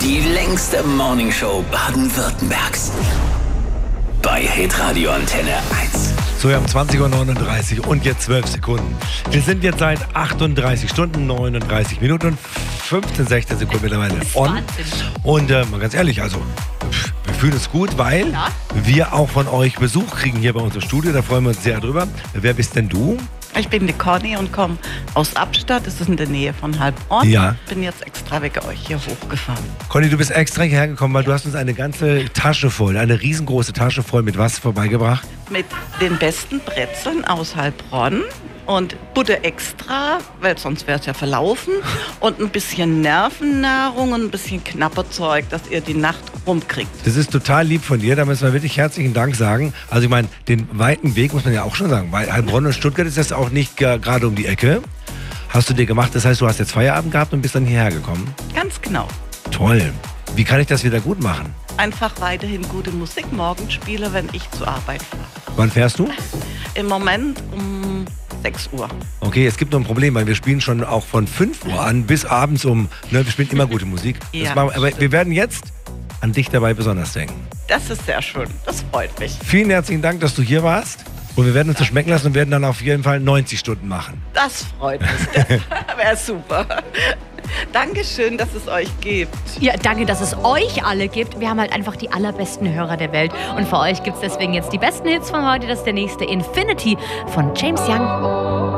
Die längste Morningshow Baden-Württembergs. Bei Hitradio Antenne 1. So, wir haben 20:39 Uhr und jetzt 12 Sekunden. Wir sind jetzt seit 38 Stunden, 39 Minuten und 15, 16 Sekunden mittlerweile on. Und mal ganz ehrlich, also wir fühlen uns gut, weil wir auch von euch Besuch kriegen hier bei uns im Studio. Da freuen wir uns sehr drüber. Wer bist denn du? Ich bin die Conny und komme aus Abstadt, das ist in der Nähe von Heilbronn. Ja. Bin jetzt extra wegen euch hier hochgefahren. Conny, du bist extra hierher gekommen, weil du hast uns eine ganze Tasche voll, eine riesengroße Tasche voll mit was vorbeigebracht? Mit den besten Brezeln aus Heilbronn und Butter extra, weil sonst wäre es ja verlaufen. Und ein bisschen Nervennahrung und ein bisschen Knapperzeug, dass ihr die Nacht rumkriegt. Das ist total lieb von dir, da müssen wir wirklich herzlichen Dank sagen. Also ich meine, den weiten Weg muss man ja auch schon sagen, weil Heilbronn und Stuttgart ist das auch nicht gerade um die Ecke. Hast du dir gemacht, das heißt, du hast jetzt Feierabend gehabt und bist dann hierher gekommen? Ganz genau. Toll. Wie kann ich das wieder gut machen? Einfach weiterhin gute Musik morgens spiele, wenn ich zur Arbeit fahre. Wann fährst du? Im Moment um 6 Uhr. Okay, es gibt nur ein Problem, weil wir spielen schon auch von 5 Uhr an bis abends wir spielen immer gute Musik. Ja, aber wir werden jetzt an dich dabei besonders denken. Das ist sehr schön, das freut mich. Vielen herzlichen Dank, dass du hier warst. Und wir werden uns das schmecken lassen und werden dann auf jeden Fall 90 Stunden machen. Das freut mich, das wäre super. Dankeschön, dass es euch gibt. Ja, danke, dass es euch alle gibt. Wir haben halt einfach die allerbesten Hörer der Welt. Und für euch gibt es deswegen jetzt die besten Hits von heute. Das ist der nächste Infinity von James Young.